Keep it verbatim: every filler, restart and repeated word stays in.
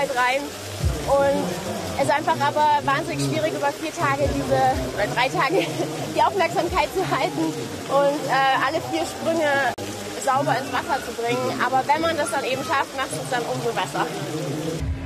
Arbeit rein. Und es ist einfach aber wahnsinnig schwierig, über vier Tage diese, oder drei Tage die Aufmerksamkeit zu halten und äh, alle vier Sprünge sauber ins Wasser zu bringen. Aber wenn man das dann eben schafft, macht es dann umso besser.